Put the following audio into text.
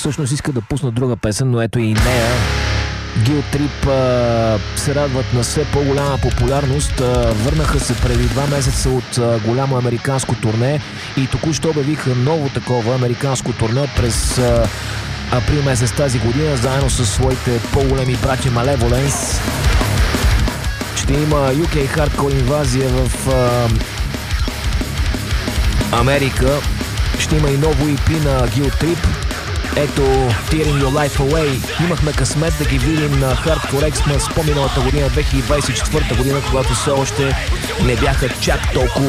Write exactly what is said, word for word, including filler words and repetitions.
Всъщност иска да пуснат друга песен, но ето и нея. Guilt Trip а, се радват на все по-голяма популярност. А, върнаха се преди два месеца от а, голямо американско турне и току-що обявиха ново такова американско турне през а, април месец тази година, заедно с своите по-големи брати Malevolence. Ще има ю кей хардкор инвазия в а, Америка. Ще има и ново и пи на Guilt Trip. Ето Tearing Your Life Away. Имахме късмет да ги видим на Hardcore Xmas по миналата година, две хиляди двадесет и четвърта година, когато все още не бяха чак толкова